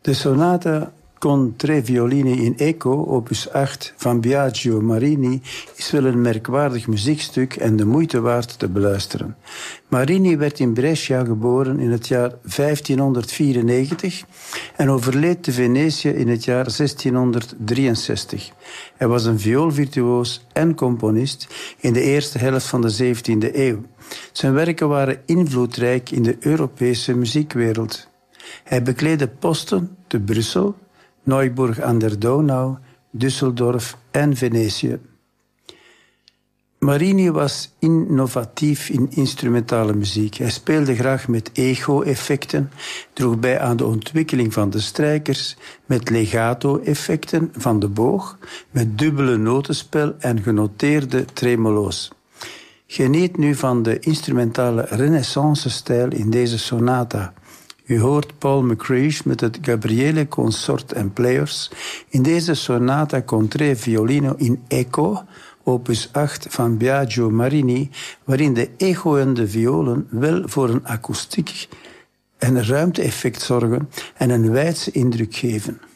De sonata con tre violini in eco, opus 8 van Biagio Marini, is wel een merkwaardig muziekstuk en de moeite waard te beluisteren. Marini werd in Brescia geboren in het jaar 1594 en overleed te Venetië in het jaar 1663. Hij was een vioolvirtuoos en componist in de eerste helft van de 17e eeuw. Zijn werken waren invloedrijk in de Europese muziekwereld. Hij bekleedde posten te Brussel, Neuburg aan der Donau, Düsseldorf en Venetië. Marini was innovatief in instrumentale muziek. Hij speelde graag met echo-effecten, droeg bij aan de ontwikkeling van de strijkers, met legato-effecten van de boog, met dubbele notenspel en genoteerde tremolo's. Geniet nu van de instrumentale renaissance-stijl in deze sonata. U hoort Paul McCreish met het Gabriele Consort and Players in deze sonata con tre violino in eco, opus 8 van Biagio Marini, waarin de echoende violen wel voor een akoestiek en ruimte-effect zorgen en een wijdse indruk geven.